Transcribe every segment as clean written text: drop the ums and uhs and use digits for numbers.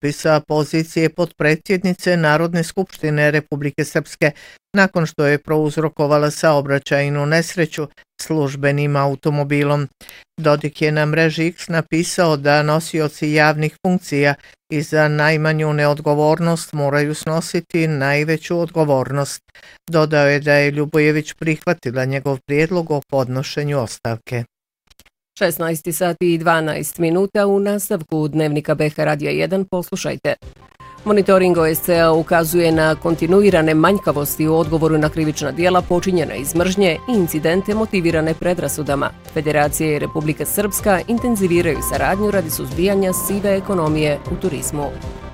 sa pozicije potpredsjednice Narodne skupštine Republike Srpske nakon što je prouzrokovala saobraćajnu nesreću službenim automobilom. Dodik je na mreži X napisao da nosioci javnih funkcija i za najmanju neodgovornost moraju snositi najveću odgovornost. Dodao je da je Ljubojević prihvatila njegov prijedlog o podnošenju ostavke. 16 sati i 12 minuta u nastavku Dnevnika BH Radija 1 poslušajte. Monitoring OSCE ukazuje na kontinuirane manjkavosti u odgovoru na krivična djela počinjena iz mržnje i incidente motivirane predrasudama. Federacija i Republika Srpska intenziviraju saradnju radi suzbijanja sive ekonomije u turizmu.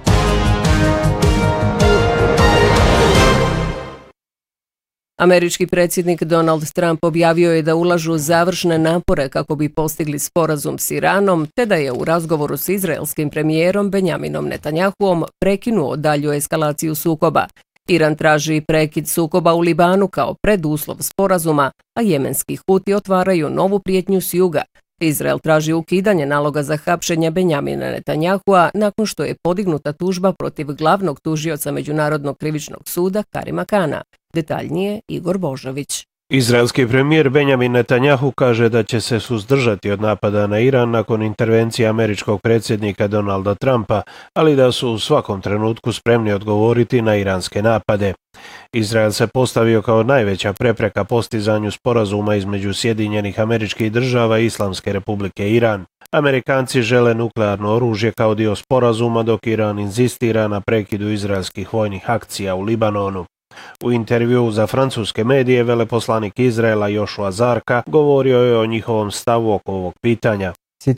Američki predsjednik Donald Trump objavio je da ulažu završne napore kako bi postigli sporazum s Iranom, te da je u razgovoru s izraelskim premijerom Benjaminom Netanjahuom prekinuo dalju eskalaciju sukoba. Iran traži prekid sukoba u Libanu kao preduslov sporazuma, a jemenski Huti otvaraju novu prijetnju s juga. Izrael traži ukidanje naloga za hapšenje Benjamina Netanjahua nakon što je podignuta tužba protiv glavnog tužioca Međunarodnog krivičnog suda Karima Kana. Detaljnije Igor Božović. Izraelski premijer Benjamin Netanjahu kaže da će se suzdržati od napada na Iran nakon intervencije američkog predsjednika Donalda Trumpa, ali da su u svakom trenutku spremni odgovoriti na iranske napade. Izrael se postavio kao najveća prepreka postizanju sporazuma između Sjedinjenih Američkih Država i Islamske Republike Iran. Amerikanci žele nuklearno oružje kao dio sporazuma, dok Iran inzistira na prekidu izraelskih vojnih akcija u Libanonu. U intervjuu za francuske medije veleposlanik Izraela Joshua Zarka govorio je o njihovom stavu oko ovog pitanja.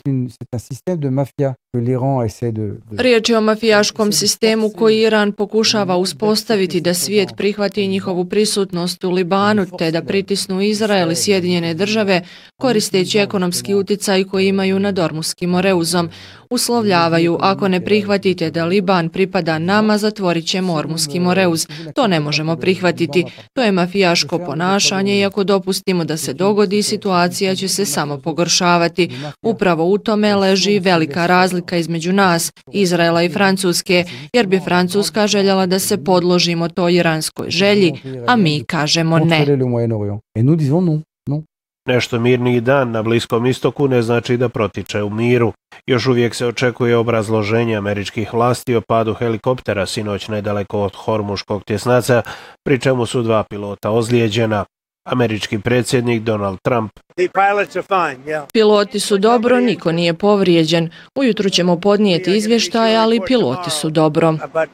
Riječ je o mafijaškom sistemu koji Iran pokušava uspostaviti da svijet prihvati njihovu prisutnost u Libanu te da pritisnu Izrael i Sjedinjene Države koristeći ekonomski uticaj koji imaju nad Ormuskim Moreuzom. Uslovljavaju, ako ne prihvatite da Liban pripada nama, zatvorit ćemo Ormuski Moreuz. To ne možemo prihvatiti. To je mafijaško ponašanje i ako dopustimo da se dogodi, situacija će se samo pogoršavati. Upravo u tome leži velika razlika između nas, Izraela i Francuske, jer bi Francuska željela da se podložimo toj iranskoj želji, a mi kažemo ne. Nešto mirniji dan na Bliskom istoku ne znači da protiče u miru. Još uvijek se očekuje obrazloženje američkih vlasti o padu helikoptera sinoć nedaleko od Hormuškog tjesnaca, pri čemu su 2 pilota ozlijeđena. Američki predsjednik Donald Trump. Piloti su dobro, niko nije povrijeđen. Ujutru ćemo podnijeti izvještaje, ali piloti su dobro.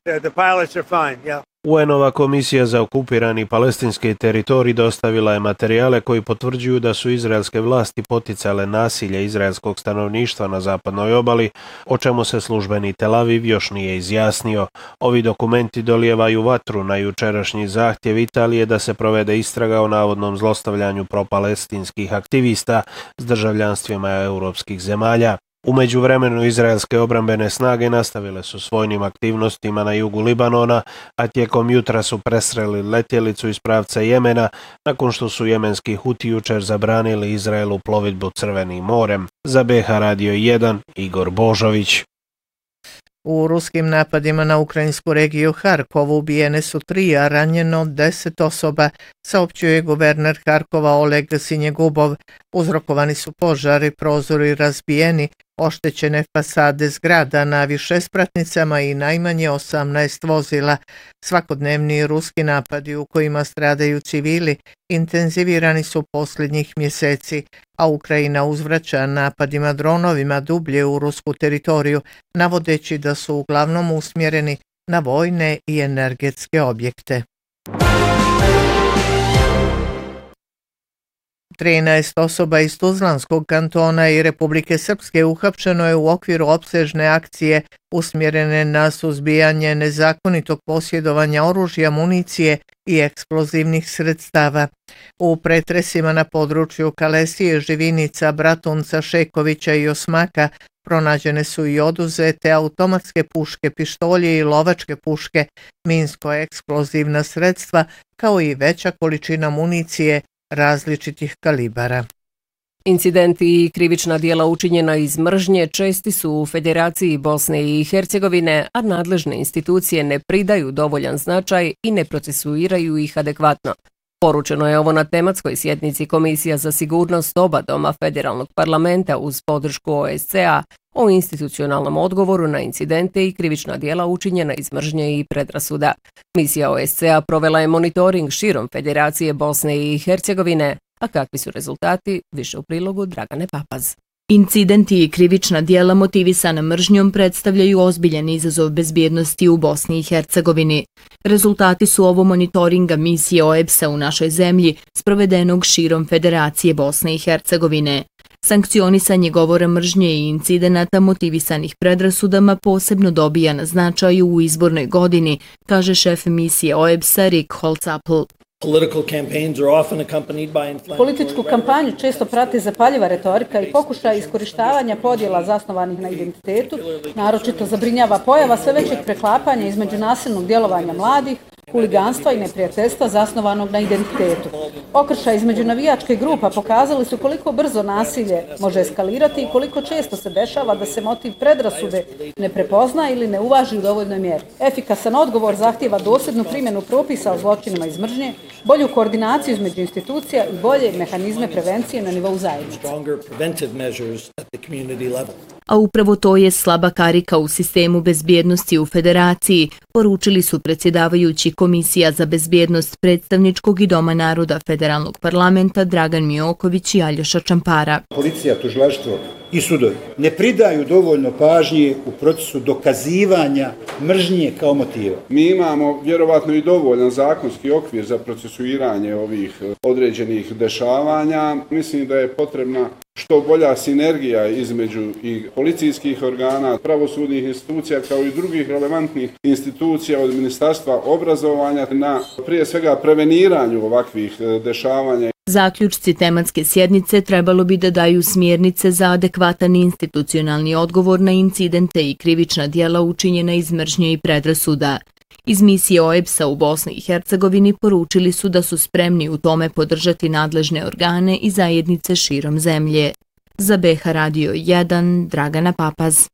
UN-ova komisija za okupirani palestinski teritorij dostavila je materijale koji potvrđuju da su izraelske vlasti poticale nasilje izraelskog stanovništva na zapadnoj obali, o čemu se službeni Tel Aviv još nije izjasnio. Ovi dokumenti dolijevaju vatru na jučerašnji zahtjev Italije da se provede istraga o navodnom zlostavljanju propalestinskih aktivista s državljanstvima europskih zemalja. U međuvremenu izraelske obrambene snage nastavile su s vojnim aktivnostima na jugu Libanona, a tijekom jutra su presreli letjelicu iz pravca Jemena nakon što su jemenski Huti jučer zabranili Izraelu plovidbu Crvenim morem. Za BH Radio 1 Igor Božović. U ruskim napadima na ukrajinsku regiju Harkov ubijene su 3, a ranjeno 10 osoba, saopćuje guverner Harkova Oleg Sinjegubov. Uzrokovani su požari, prozori razbijeni, oštećene fasade zgrada na višespratnicama i najmanje 18 vozila. Svakodnevni ruski napadi u kojima stradaju civili intenzivirani su posljednjih mjeseci, a Ukrajina uzvraća napadima dronovima dublje u rusku teritoriju, navodeći da su uglavnom usmjereni na vojne i energetske objekte. 13 osoba iz Tuzlanskog kantona i Republike Srpske uhapšeno je u okviru opsežne akcije usmjerene na suzbijanje nezakonitog posjedovanja oružja, municije i eksplozivnih sredstava. U pretresima na području Kalesije, Živinica, Bratunca, Šekovića i Osmaka pronađene su i oduzete automatske puške, pištolje i lovačke puške, minsko-eksplozivna sredstva, kao i veća količina municije različitih kalibara. Incidenti i krivična djela učinjena iz mržnje česti su u Federaciji Bosne i Hercegovine, a nadležne institucije ne pridaju dovoljan značaj i ne procesuiraju ih adekvatno. Poručeno je ovo na tematskoj sjednici Komisija za sigurnost oba doma federalnog parlamenta uz podršku OSCE-a o institucionalnom odgovoru na incidente i krivična djela učinjena iz mržnje i predrasuda. Misija OSCE-a provela je monitoring širom Federacije Bosne i Hercegovine, a kakvi su rezultati, više u prilogu Dragane Papaz. Incidenti i krivična djela motivisana mržnjom predstavljaju ozbiljan izazov bezbjednosti u Bosni i Hercegovini. Rezultati su ovo monitoringa misije OEBS-a u našoj zemlji, sprovedenog širom Federacije Bosne i Hercegovine. Sankcionisanje govora mržnje i incidenata motivisanih predrasudama posebno dobija na značaju u izbornoj godini, kaže šef misije OEBS-a Rick Holzapfel. Političku kampanju često prati zapaljiva retorika i pokušaj iskorištavanja podjela zasnovanih na identitetu, naročito zabrinjava pojava sve većeg preklapanja između nasilnog djelovanja mladih, huliganstva i neprijateljstva zasnovanog na identitetu. Okršaj između navijačkih grupa pokazali su koliko brzo nasilje može eskalirati i koliko često se dešava da se motiv predrasude ne prepozna ili ne uvaži u dovoljnoj mjeri. Efikasan odgovor zahtijeva dosljednu primjenu propisa o zločinima iz mržnje, bolju koordinaciju između institucija i bolje mehanizme prevencije na nivou zajednice. A upravo to je slaba karika u sistemu bezbjednosti u Federaciji, poručili su predsjedavajući Komisija za bezbjednost predstavničkog i Doma naroda Federalnog parlamenta Dragan Mioković i Aljoša Čampara. Policija, tužilaštvo i sudovi ne pridaju dovoljno pažnje u procesu dokazivanja mržnje kao motiva. Mi imamo vjerovatno i dovoljan zakonski okvir za procesuiranje ovih određenih dešavanja. Mislim da je potrebna što bolja sinergija između i policijskih organa, pravosudnih institucija kao i drugih relevantnih institucija od Ministarstva obrazovanja na prije svega preveniranju ovakvih dešavanja. Zaključci tematske sjednice trebalo bi da daju smjernice za adekvatan institucionalni odgovor na incidente i krivična djela učinjena iz mržnje i predrasuda. Iz misije OEBS-a u Bosni i Hercegovini poručili su da su spremni u tome podržati nadležne organe i zajednice širom zemlje. Za BH Radio 1, Dragana Papaz.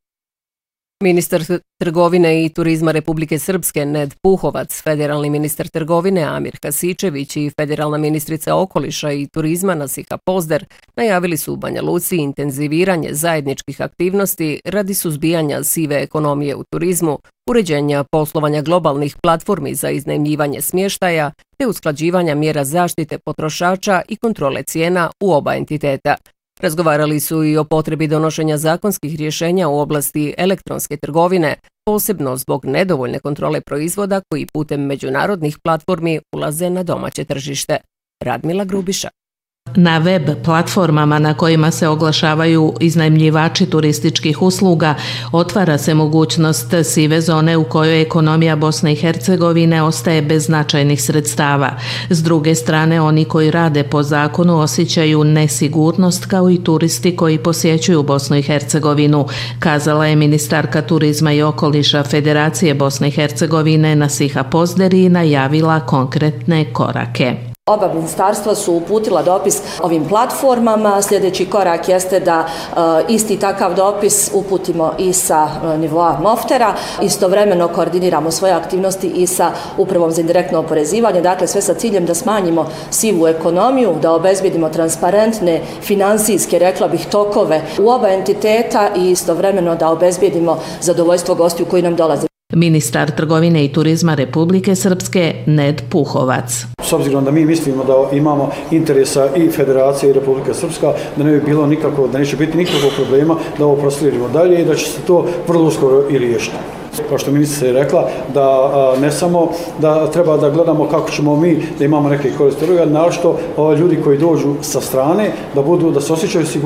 Ministar trgovine i turizma Republike Srpske Ned Puhovac, federalni ministar trgovine Amir Hasičević i federalna ministrica okoliša i turizma Nasiha Pozder najavili su u Banja Luci intenziviranje zajedničkih aktivnosti radi suzbijanja sive ekonomije u turizmu, uređenja poslovanja globalnih platformi za iznajmljivanje smještaja te usklađivanja mjera zaštite potrošača i kontrole cijena u oba entiteta. Razgovarali su i o potrebi donošenja zakonskih rješenja u oblasti elektronske trgovine, posebno zbog nedovoljne kontrole proizvoda koji putem međunarodnih platformi ulaze na domaće tržište. Radmila Grubiša. Na web platformama na kojima se oglašavaju iznajmljivači turističkih usluga otvara se mogućnost sive zone u kojoj ekonomija Bosne i Hercegovine ostaje bez značajnih sredstava. S druge strane, oni koji rade po zakonu osjećaju nesigurnost kao i turisti koji posjećuju Bosnu i Hercegovinu, kazala je ministarka turizma i okoliša Federacije Bosne i Hercegovine Nasiha Pozder i najavila konkretne korake. Oba ministarstva su uputila dopis ovim platformama. Sljedeći korak jeste da isti takav dopis uputimo i sa nivoa Moftera. Istovremeno koordiniramo svoje aktivnosti i sa Upravom za indirektno oporezivanje. Dakle, sve sa ciljem da smanjimo sivu ekonomiju, da obezbjedimo transparentne finansijske, rekla bih, tokove u oba entiteta i istovremeno da obezbjedimo zadovoljstvo gostiju koji nam dolaze. Ministar trgovine i turizma Republike Srpske Ned Puhovac. S obzirom da mi mislimo da imamo interesa i Federacije i Republike Srpska, da ne bi bilo nikako, da neće biti nikakvog problema da ovo proslijedimo dalje i da će se to vrlo uskoro i riješiti. Kao što ministrica je rekla, da ne samo da treba da gledamo kako ćemo mi da imamo neke koristi, naročito ljudi koji dođu sa strane da se osjećaju sigurniji.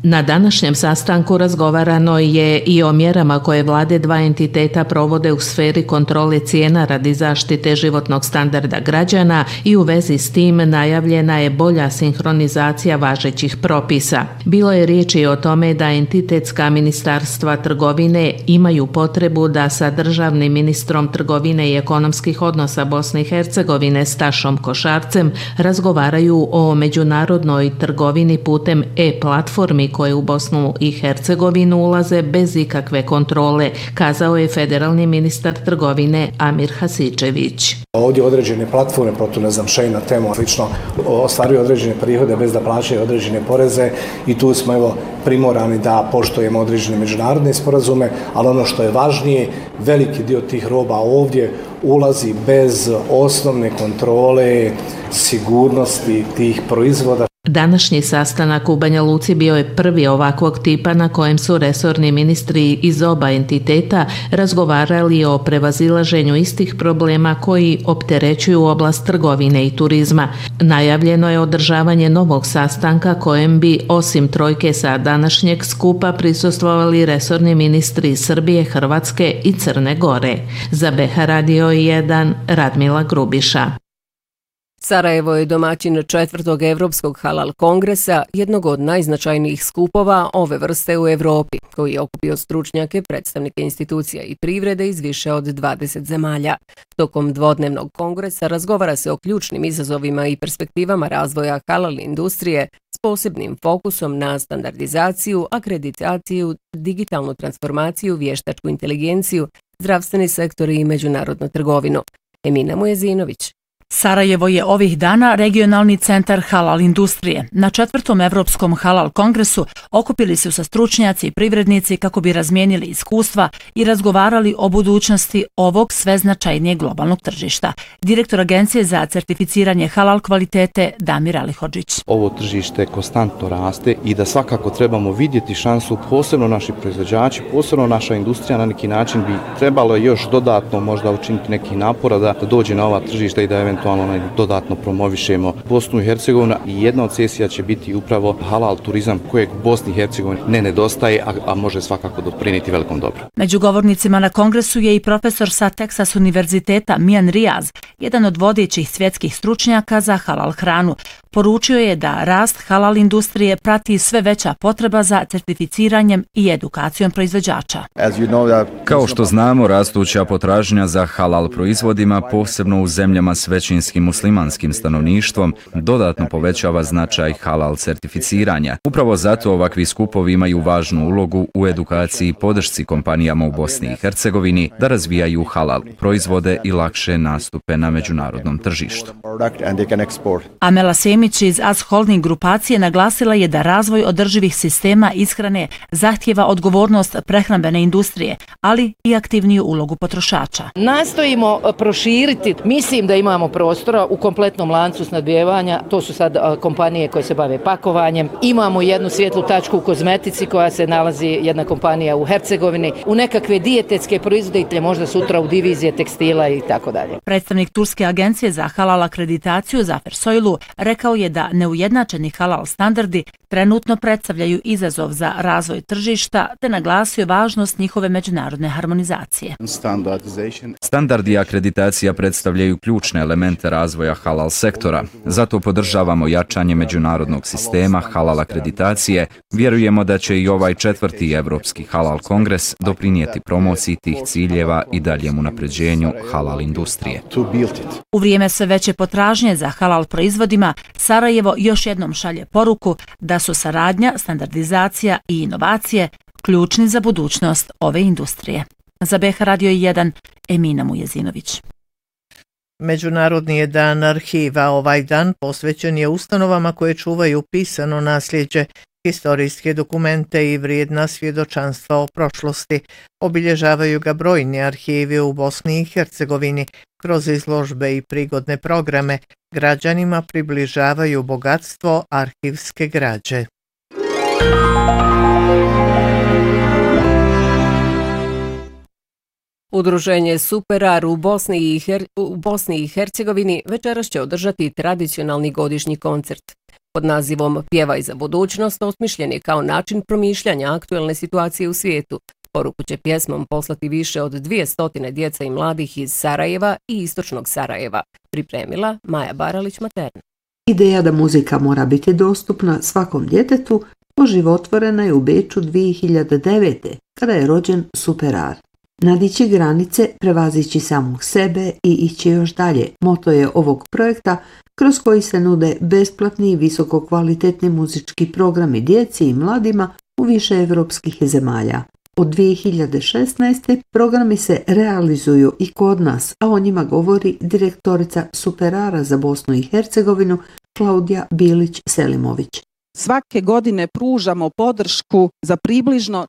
Na današnjem sastanku razgovarano je i o mjerama koje vlade dva entiteta provode u sferi kontrole cijena radi zaštite životnog standarda građana i u vezi s tim najavljena je bolja sinhronizacija važećih propisa. Bilo je riječi o tome da entitetska ministarstva trgovine imaju potrebu da sa državnim ministrom trgovine i ekonomskih odnosa Bosne i Hercegovine Stašom Košarcem razgovaraju o međunarodnoj trgovini putem e-platformi koje u Bosnu i Hercegovinu ulaze bez ikakve kontrole, kazao je federalni ministar trgovine Amir Hasičević. Ovdje određene platforme, Šejna Temo, slično, ostvaruju određene prihode bez da plaćaju određene poreze i tu smo primorani da poštujemo određene međunarodne sporazume, ali ono što je važnije, veliki dio tih roba ovdje ulazi bez osnovne kontrole sigurnosti tih proizvoda. Današnji sastanak u Banja Luci bio je prvi ovakvog tipa na kojem su resorni ministri iz oba entiteta razgovarali o prevazilaženju istih problema koji opterećuju oblast trgovine i turizma. Najavljeno je održavanje novog sastanka kojem bi osim trojke sa današnjeg skupa prisustvovali resorni ministri Srbije, Hrvatske i Crne Gore. Za BH Radio 1 Radmila Grubiša. Sarajevo je domaćin 4. Evropskog halal kongresa, jednog od najznačajnijih skupova ove vrste u Evropi, koji je okupio stručnjake, predstavnike institucija i privrede iz više od 20 zemalja. Tokom dvodnevnog kongresa razgovara se o ključnim izazovima i perspektivama razvoja halal industrije s posebnim fokusom na standardizaciju, akreditaciju, digitalnu transformaciju, vještačku inteligenciju, zdravstveni sektor i međunarodnu trgovinu. Emina Mujezinović. Sarajevo je ovih dana regionalni centar halal industrije. Na 4. Evropskom halal kongresu okupili su se stručnjaci i privrednici kako bi razmijenili iskustva i razgovarali o budućnosti ovog sve značajnijeg globalnog tržišta. Direktor Agencije za certificiranje halal kvalitete Damir Alihodžić. Ovo tržište konstantno raste i da svakako trebamo vidjeti šansu, posebno naši proizvođači, posebno naša industrija na neki način bi trebalo još dodatno možda učiniti nekih napora da dođe na ova tržišta i da eventualno dodatno promovišemo Bosnu i Hercegovinu i jedna od sesija će biti upravo halal turizam kojeg Bosni i Hercegovini ne nedostaje, a može svakako doprinijeti velikom dobru. Među govornicima na kongresu je i profesor sa Texas univerziteta Mian Riaz, jedan od vodećih svjetskih stručnjaka za halal hranu. Poručio je da rast halal industrije prati sve veća potreba za certificiranjem i edukacijom proizvođača. Kao što znamo, rastuća potražnja za halal proizvodima, posebno u zemljama s većinskim muslimanskim stanovništvom, dodatno povećava značaj halal certificiranja. Upravo zato ovakvi skupovi imaju važnu ulogu u edukaciji i podršci kompanijama u Bosni i Hercegovini da razvijaju halal proizvode i lakše nastupe na međunarodnom tržištu. Amela Semić iz AS Holding grupacije naglasila je da razvoj održivih sistema ishrane zahtijeva odgovornost prehrambene industrije, ali i aktivniju ulogu potrošača. Nastojimo proširiti, mislim da imamo prostora u kompletnom lancu snabdijevanja, to su sad kompanije koje se bave pakovanjem. Imamo jednu svijetlu tačku u kozmetici koja se nalazi, jedna kompanija u Hercegovini, u nekakve dijetetske proizvode, možda sutra u divizije tekstila i tako dalje. Predstavnik Turske agencije za halal akreditaciju Zafer Soylu rekao je da neujednačeni halal standardi trenutno predstavljaju izazov za razvoj tržišta, te naglasio važnost njihove međunarodne harmonizacije. Standardi i akreditacija predstavljaju ključne elemente razvoja halal sektora. Zato podržavamo jačanje međunarodnog sistema halal akreditacije. Vjerujemo da će i ovaj 4. Evropski halal kongres doprinijeti promociji tih ciljeva i daljem unapređenju halal industrije. U vrijeme sve veće potražnje za halal proizvodima, Sarajevo još jednom šalje poruku da su saradnja, standardizacija i inovacije ključni za budućnost ove industrije. Za BH Radio 1, Emina Mujezinović. Međunarodni je dan arhiva. Ovaj dan posvećen je ustanovama koje čuvaju pisano nasljeđe, historijske dokumente i vrijedna svjedočanstva o prošlosti. Obilježavaju ga brojni arhivi u Bosni i Hercegovini. Kroz izložbe i prigodne programe građanima približavaju bogatstvo arhivske građe. Udruženje Superar u Bosni i Hercegovini večeras će održati tradicionalni godišnji koncert. Pod nazivom Pjevaj za budućnost osmišljen je kao način promišljanja aktuelne situacije u svijetu. Poruku će pjesmom poslati više od 200 djeca i mladih iz Sarajeva i istočnog Sarajeva. Pripremila Maja Baralić-Materna. Ideja da muzika mora biti dostupna svakom djetetu oživotvorena je u Beču 2009. kada je rođen Superar. Nadići granice, prevazići samog sebe i ići još dalje. Moto je ovog projekta kroz koji se nude besplatni i visokokvalitetni muzički programi djeci i mladima u više evropskih zemalja. Od 2016. programi se realizuju i kod nas, a o njima govori direktorica Superara za Bosnu i Hercegovinu Klaudija Bilić-Selimović. Svake godine pružamo podršku za približno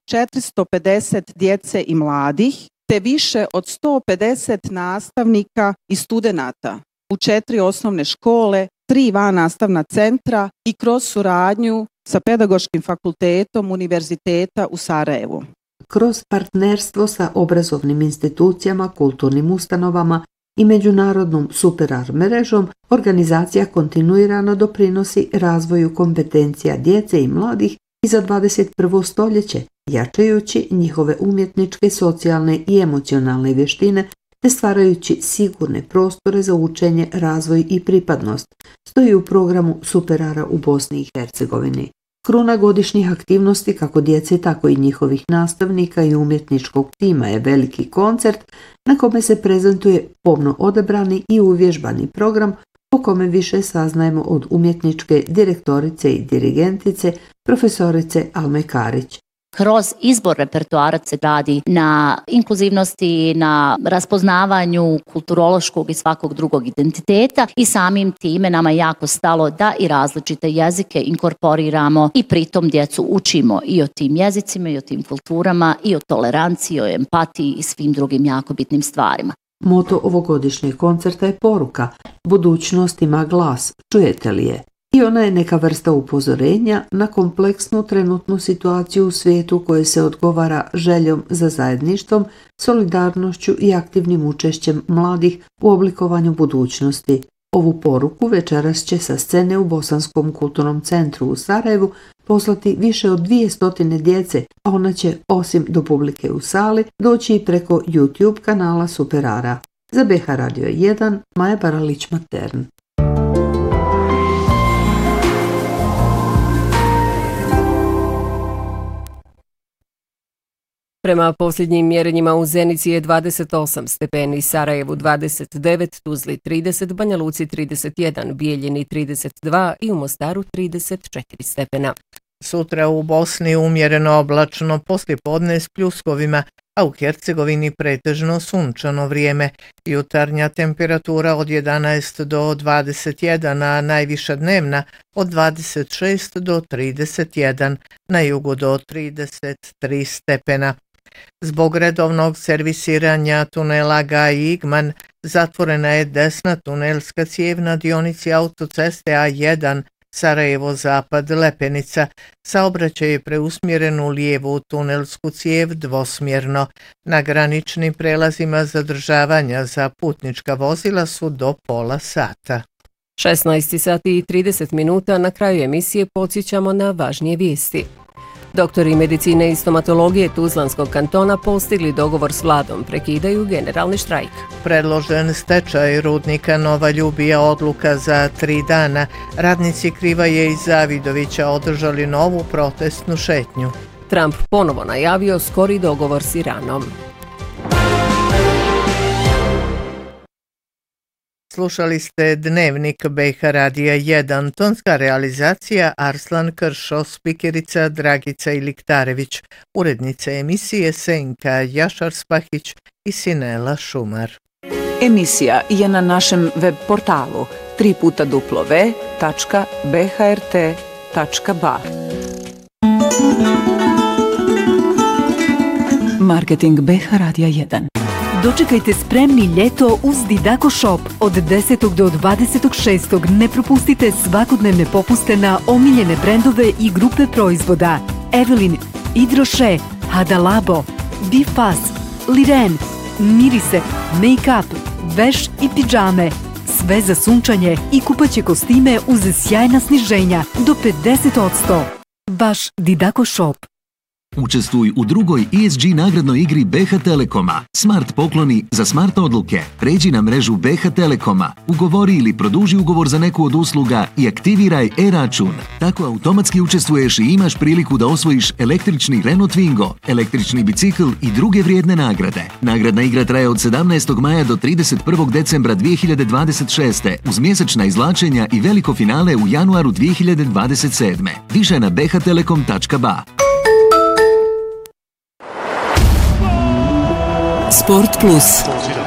450 djece i mladih, te više od 150 nastavnika i studenata u 4 osnovne škole, 3 vannastavna centra i kroz suradnju sa Pedagoškim fakultetom Univerziteta u Sarajevu. Kroz partnerstvo sa obrazovnim institucijama, kulturnim ustanovama i međunarodnom Superar mrežom, organizacija kontinuirano doprinosi razvoju kompetencija djece i mladih i za 21. stoljeće, jačajući njihove umjetničke, socijalne i emocionalne vještine te stvarajući sigurne prostore za učenje, razvoj i pripadnost, stoji u programu Superara u Bosni i Hercegovini. Kruna godišnjih aktivnosti kako djece, tako i njihovih nastavnika i umjetničkog tima je veliki koncert na kome se prezentuje pomno odabrani i uvježbani program o kome više saznajemo od umjetničke direktorice i dirigentice profesorice Alme Karić. Kroz izbor repertoara se radi na inkluzivnosti, na raspoznavanju kulturološkog i svakog drugog identiteta i samim time nama je jako stalo da i različite jezike inkorporiramo i pritom djecu učimo i o tim jezicima i o tim kulturama i o toleranciji, o empatiji i svim drugim jako bitnim stvarima. Moto ovogodišnjeg koncerta je poruka "Budućnost ima glas, čujete li je?" I ona je neka vrsta upozorenja na kompleksnu trenutnu situaciju u svijetu koje se odgovara željom za zajedništvom, solidarnošću i aktivnim učešćem mladih u oblikovanju budućnosti. Ovu poruku večeras će sa scene u Bosanskom kulturnom centru u Sarajevu poslati više od 200 djece, a ona će, osim do publike u sali, doći i preko YouTube kanala Superara. Za BH Radio 1, Maja Baralić-Matern. Prema posljednjim mjerenjima u Zenici je 28 stepeni, Sarajevu 29, Tuzli 30, Banja Luci 31, Bijeljini 32 i u Mostaru 34 stepena. Sutra u Bosni umjereno oblačno poslijepodne s pljuskovima, a u Hercegovini pretežno sunčano vrijeme. Jutarnja temperatura od 11 do 21, a najviša dnevna od 26 do 31, na jugu do 33 stepena. Zbog redovnog servisiranja tunela Gaj-Igman zatvorena je desna tunelska cijev na dionici autoceste A1 Sarajevo-Zapad Lepenica. Saobraćaj je preusmjeren u lijevu tunelsku cijev dvosmjerno. Na graničnim prelazima zadržavanja za putnička vozila su do pola sata. 16 sati i 30 minuta, na kraju emisije podsjećamo na važnije vijesti. Doktori medicine i stomatologije Tuzlanskog kantona postigli dogovor s vladom, prekidaju generalni štrajk. Predložen stečaj rudnika Nova Ljubija, odluka za 3 dana. Radnici Krivaje i Zavidovića održali novu protestnu šetnju. Trump ponovo najavio skori dogovor s Iranom. Slušali ste Dnevnik BH Radija 1, tonska realizacija Arslan Kršo, spikerica Dragica Iliktarević, urednica emisije Senka Jašar-Spahić i Sinela Šumar. Emisija je na našem web portalu www.bhrt.ba. Marketing BH Radija 1. Dočekajte spremni ljeto uz Didaco Shop. Od 10. do 26. ne propustite svakodnevne popuste na omiljene brendove i grupe proizvoda. Evelyn, Hydroche, Hadalabo, Bifas, Liren, mirise, make-up, veš i pidžame. Sve za sunčanje i kupaće kostime uz sjajna sniženja do 50%. Vaš Didako Shop. Učestvuj u drugoj ESG nagradnoj igri BH Telekoma. Smart pokloni za smart odluke. Pređi na mrežu BH Telekoma, ugovori ili produži ugovor za neku od usluga i aktiviraj e-račun. Tako automatski učestvuješ i imaš priliku da osvojiš električni Renault Twingo, električni bicikl i druge vrijedne nagrade. Nagradna igra traje od 17. maja do 31. decembra 2026. uz mjesečna izvlačenja i veliko finale u januaru 2027. Više na bhtelekom.ba. Sport Plus.